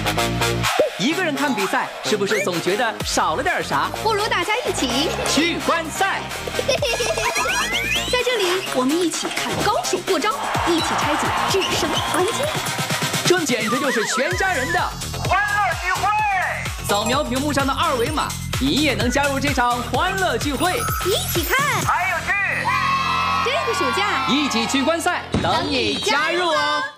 一个人看比赛，是不是总觉得少了点啥？ 不如大家一起去观赛。 在这里，我们一起看高手过招，一起拆解制胜关键。 这简直就是全家人的欢乐聚会！ 扫描屏幕上的二维码，你也能加入这场欢乐聚会。 一起看， 还有剧， 这个暑假一起去观赛，等你加入哦。